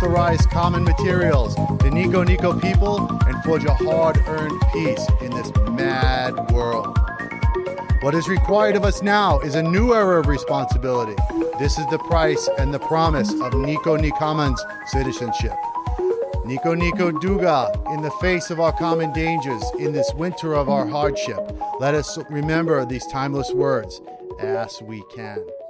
authorize common materials, the Nico Nico people, and forge a hard-earned peace in this mad world. What is required of us now is a new era of responsibility. This is the price and the promise of Nico Nikoman's citizenship. Nico Nico Duga, in the face of our common dangers, in this winter of our hardship, let us remember these timeless words, as we can.